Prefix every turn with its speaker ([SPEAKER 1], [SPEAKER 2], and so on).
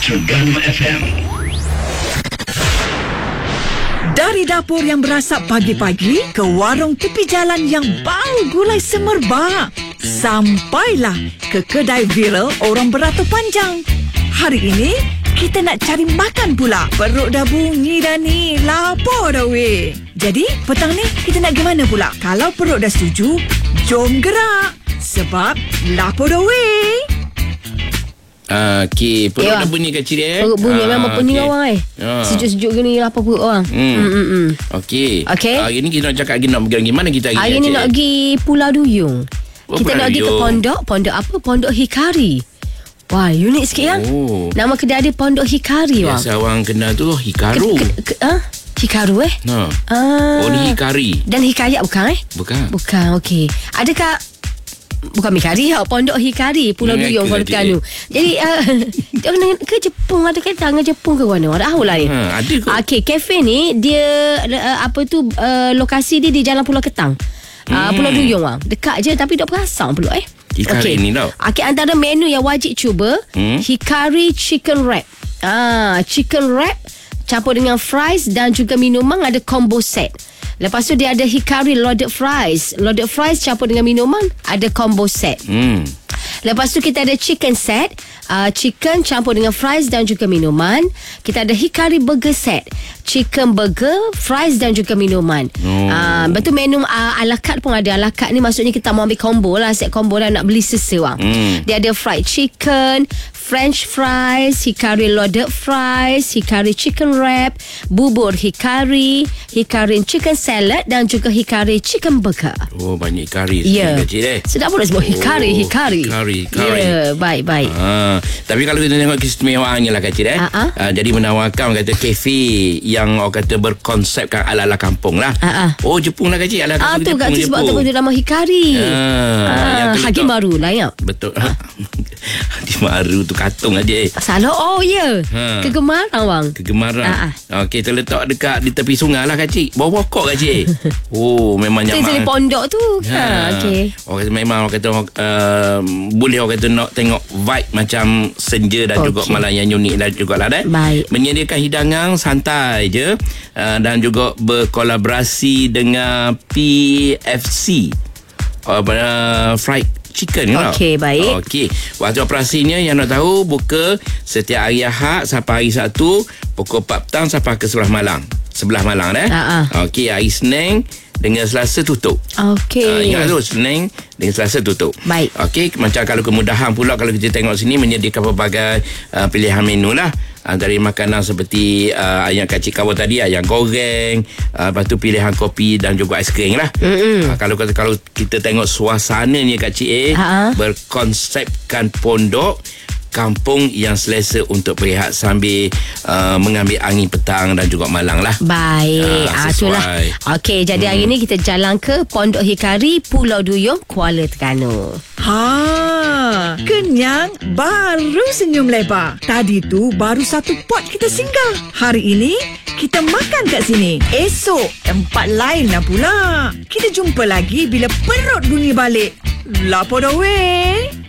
[SPEAKER 1] Terengganu FM.
[SPEAKER 2] Dari dapur yang berasap pagi-pagi ke warung tepi jalan yang bau gulai semerbak, sampailah ke kedai viral orang beratur panjang. Hari ini kita nak cari makan pula. Perut dah bunyi dah ni, lapar dah weh. Jadi petang ni kita nak gimana pula? Kalau perut dah setuju, jom gerak. Sebab lapar dah weh.
[SPEAKER 3] Okey, perut dah bunyi kecil dia.
[SPEAKER 4] Perut bunyi memang pening orang sejuk-sejuk gini lapar perut orang.
[SPEAKER 3] Okey.
[SPEAKER 4] Okey.
[SPEAKER 3] Hari ni kita nak cakap lagi nak pergi mana kita
[SPEAKER 4] hari ni nak pergi Pulau Duyung. Kita nak pergi ke pondok apa? Pondok Hikari. Wah, unik sikit kan? Nama kedai dia Pondok Hikari.
[SPEAKER 3] Biasa orang kenal tu Hikaru.
[SPEAKER 4] Hikaru
[SPEAKER 3] Oh, ni Hikari.
[SPEAKER 4] Dan Hikayat bukan Bukan, okey. Adakah bukan Hikari, Pondok Hikari, Pulau Duyung, Kuala Terengganu. Jadi ke Jepun, ada kaitan dengan Jepun ke mana? Ada tahu lah ni.
[SPEAKER 3] Ada kot.
[SPEAKER 4] Okey, kafe ni dia lokasi dia di Jalan Pulau Ketang. Pulau Duyung dekat je tapi dok perasaan pula
[SPEAKER 3] Hikari ni tau.
[SPEAKER 4] Okey, antara menu yang wajib cuba Hikari chicken wrap. Chicken wrap campur dengan fries dan juga minuman, ada combo set. Lepas tu dia ada Hikari loaded fries. Loaded fries campur dengan minuman, ada combo set. Lepas tu kita ada chicken set. Chicken campur dengan fries dan juga minuman. Kita ada Hikari burger set. Chicken burger, fries dan juga minuman. Betul, menu a la carte pun ada. A la carte ni maksudnya kita mau ambil combo lah, set combo lah, nak beli sesuatu. Dia ada fried chicken, French fries, Hikari loaded fries, Hikari chicken wrap, bubur Hikari, Hikari chicken salad dan juga Hikari chicken burger.
[SPEAKER 3] Oh, banyak Hikari.
[SPEAKER 4] Ya.
[SPEAKER 3] Kecil
[SPEAKER 4] Sedap pula sebut Hikari.
[SPEAKER 3] Hikari.
[SPEAKER 4] Ya, baik.
[SPEAKER 3] Tapi kalau kita tengok keistimewaannya lah kecil jadi menawarkan kata kafe yang orang kata berkonsepkan ala-ala kampung lah. Oh, Jepun lah kecil, ala kampung
[SPEAKER 4] tu
[SPEAKER 3] Jepun.
[SPEAKER 4] Kak sebab tu nama Hikari. Hakim baru lah ya.
[SPEAKER 3] Betul. Hakim baru tu katung aja.
[SPEAKER 4] Salah. Oh ya. Kegemaran bang.
[SPEAKER 3] Kegemaran. Okey, terletak dekat di tepi sungai lah kecil. Bawah pokok kecil. Oh, memang nyaman.
[SPEAKER 4] Itu pondok tu. Okey.
[SPEAKER 3] Orang kata memang orang kata boleh orang kata nak tengok vibe macam senja dan juga malam yang unik dan juga lah
[SPEAKER 4] Baik.
[SPEAKER 3] Menyediakan hidangan santai je dan juga berkolaborasi dengan PFC fried chicken.
[SPEAKER 4] Okey, baik.
[SPEAKER 3] Okey. Waktu operasinya yang nak tahu buka setiap hari Ahad sampai hari Sabtu pukul 4 petang sampai ke 11 malam. 11 malam Okey, hari Senin dengan Selasa tutup.
[SPEAKER 4] Okey.
[SPEAKER 3] Ingat tu, Senin dengan Selasa tutup.
[SPEAKER 4] Baik.
[SPEAKER 3] Okey, macam kalau kemudahan pula kalau kita tengok sini menyediakan pelbagai pilihan menu lah. Dari makanan seperti yang Kak Cik kawal tadi, ayam goreng, lepas tu pilihan kopi dan juga aiskrim lah. Kalau kita tengok suasananya Kak Cik berkonsepkan pondok kampung yang selesa untuk berehat sambil mengambil angin petang dan juga malang lah.
[SPEAKER 4] Baik. Itulah. Okey, jadi hari ni kita jalan ke Pondok Hikari, Pulau Duyung, Kuala Terengganu.
[SPEAKER 2] Kenyang, baru senyum lebar. Tadi tu baru satu pot kita singgah. Hari ini kita makan kat sini. Esok tempat lain lah pula. Kita jumpa lagi bila perut bunyi balik. Lapar dah weh.